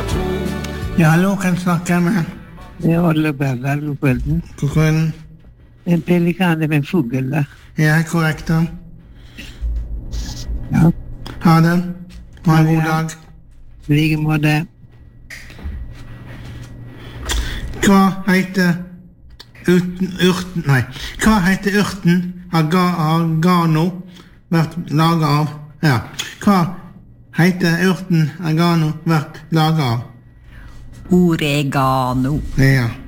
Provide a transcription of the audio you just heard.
Ja, hallo, kan snakke med. Det er Olle Berger, god kvelden. God kvelden. En pelikan er en fugl, da. Ja, korrekt da. Ja. Ha det. Ha en god dag. I like måte. Hva heter urten Hva heter urten agano vært laget av? Ja. Hva heter urten agano vært laget av? Oregano. Ja.